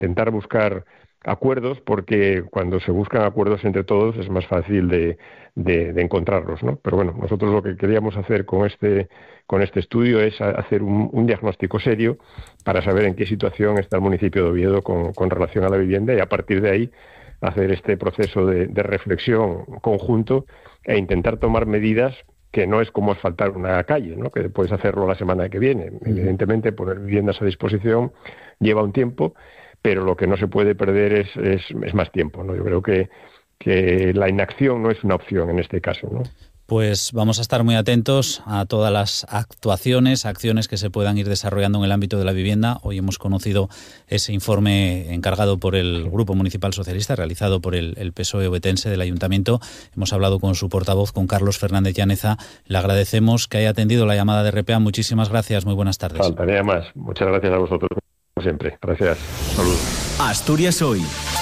intentar buscar acuerdos, porque cuando se buscan acuerdos entre todos es más fácil de encontrarlos, ¿no? Pero bueno, nosotros lo que queríamos hacer con este estudio es hacer un diagnóstico serio para saber en qué situación está el municipio de Oviedo con relación a la vivienda, y a partir de ahí hacer este proceso de reflexión conjunto e intentar tomar medidas, que no es como asfaltar una calle, ¿no? Que puedes hacerlo la semana que viene. Evidentemente, poner viviendas a disposición lleva un tiempo, pero lo que no se puede perder es más tiempo, ¿no? Yo creo que la inacción no es una opción en este caso, ¿no? Pues vamos a estar muy atentos a todas las acciones que se puedan ir desarrollando en el ámbito de la vivienda. Hoy hemos conocido ese informe encargado por el Grupo Municipal Socialista, realizado por el PSOE ovetense del Ayuntamiento. Hemos hablado con su portavoz, con Carlos Fernández Llaneza. Le agradecemos que haya atendido la llamada de RPA. Muchísimas gracias, muy buenas tardes. Faltaría más. Muchas gracias a vosotros, como siempre. Gracias. Saludos. Asturias Hoy.